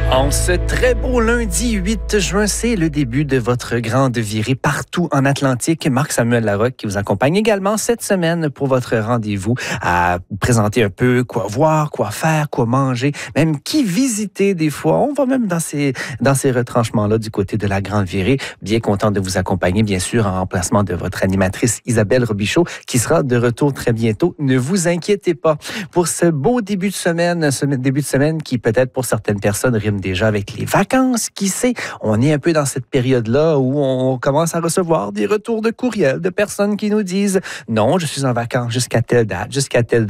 En ce très beau lundi 8 juin, c'est le début de votre grande virée partout en Atlantique. Marc-Samuel Larocque qui vous accompagne également cette semaine pour votre rendez-vous à vous présenter un peu quoi voir, quoi faire, quoi manger, même qui visiter des fois. On va même dans ces retranchements-là du côté de la grande virée. Bien content de vous accompagner, bien sûr, en remplacement de votre animatrice Isabelle Robichaud qui sera de retour très bientôt. Ne vous inquiétez pas. Pour ce beau début de semaine qui peut-être pour certaines personnes rime déjà avec les vacances, qui sait, on est un peu dans cette période-là où on commence à recevoir des retours de courriels de personnes qui nous disent « Non, je suis en vacances jusqu'à telle date,